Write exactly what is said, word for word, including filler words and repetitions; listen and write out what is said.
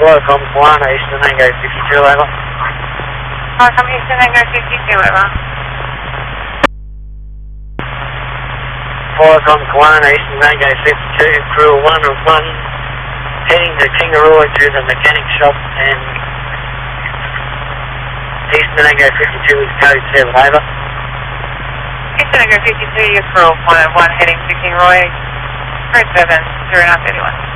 Welcome, Moana, Eastern Mango fifty-two, over. Welcome, Eastern Mango fifty-two, over. Welcome, Moana, Eastern Mango fifty-two, crew one of one, heading to Kingaroy to the mechanic shop, and Eastern Mango fifty-two is code seven, over. Eastern Mango fifty-two, your crew one of one, heading to Kingaroy, code seven, zero nine thirty-one.